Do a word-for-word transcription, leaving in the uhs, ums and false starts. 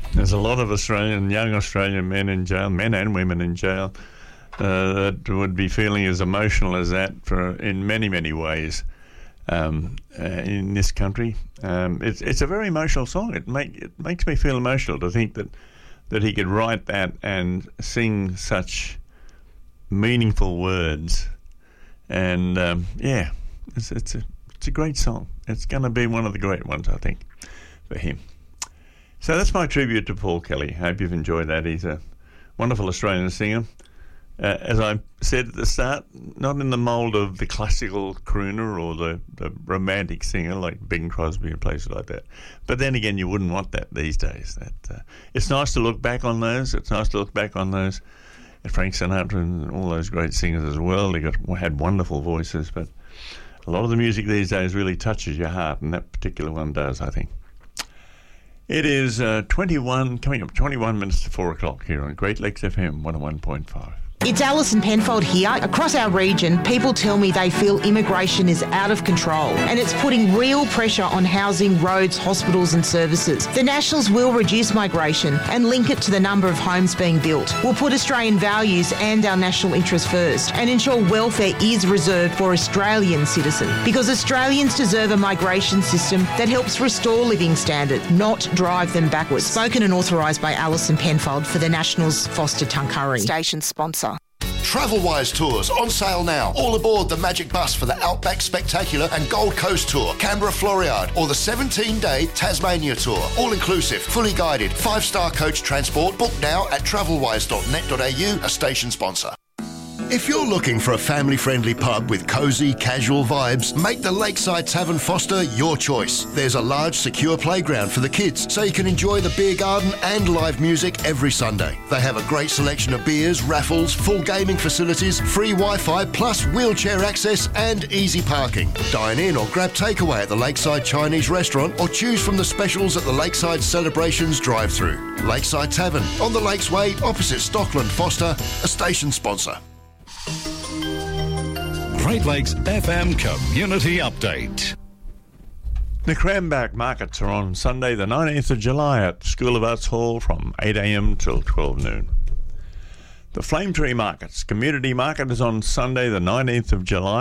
There's a lot of Australian, young Australian men in jail, men and women in jail, uh, that would be feeling as emotional as that for in many, many ways um, uh, in this country. Um, it's it's a very emotional song. It make it makes me feel emotional to think that that he could write that and sing such meaningful words. And um, yeah, it's it's a it's a great song. It's going to be one of the great ones, I think, for him. So that's my tribute to Paul Kelly. Hope you've enjoyed that. He's a wonderful Australian singer. Uh, as I said at the start, not in the mould of the classical crooner or the, the romantic singer like Bing Crosby and places like that. But then again, you wouldn't want that these days. That uh, it's nice to look back on those. It's nice to look back on those. And Frank Sinatra and all those great singers as well. They got had wonderful voices, but a lot of the music these days really touches your heart, and that particular one does, I think. It is uh, twenty-one, coming up twenty-one minutes to four o'clock here on Great Lakes F M one oh one point five. It's Alison Penfold here. Across our region, people tell me they feel immigration is out of control and it's putting real pressure on housing, roads, hospitals and services. The Nationals will reduce migration and link it to the number of homes being built. We'll put Australian values and our national interests first and ensure welfare is reserved for Australian citizens, because Australians deserve a migration system that helps restore living standards, not drive them backwards. Spoken and authorised by Alison Penfold for the Nationals Foster Tuncurry. Station sponsor. Travelwise Tours on sale now. All aboard the Magic Bus for the Outback Spectacular and Gold Coast Tour, Canberra Floriade, or the seventeen-day Tasmania Tour. All inclusive, fully guided, five-star coach transport. Book now at travelwise dot net dot a u, a station sponsor. If you're looking for a family-friendly pub with cosy, casual vibes, make the Lakeside Tavern Foster your choice. There's a large, secure playground for the kids, so you can enjoy the beer garden and live music every Sunday. They have a great selection of beers, raffles, full gaming facilities, free Wi-Fi, plus wheelchair access and easy parking. Dine in or grab takeaway at the Lakeside Chinese Restaurant or choose from the specials at the Lakeside Celebrations drive-thru. Lakeside Tavern, on the Lakes Way, opposite Stockland Foster, a station sponsor. Great Lakes F M Community Update. The Cranback Markets are on Sunday the nineteenth of July at School of Arts Hall from eight a m till twelve noon. The Flame Tree Markets Community Market is on Sunday the nineteenth of July